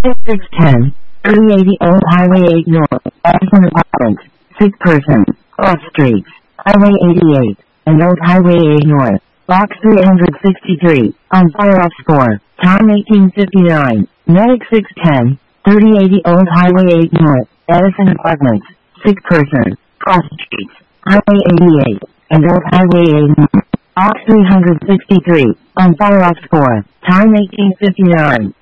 610, 3080 Old Highway 8 North, Edison Apartments, 6 persons, cross streets, Highway 88, and Old Highway 8 North, Box 363, on fire off score, time 1859, Medic 610, 3080 Old Highway 8 North, Edison Apartments, 6 persons, cross streets, Highway 88, and Old Highway 8 North, Box 363, on fire off score, time 1859.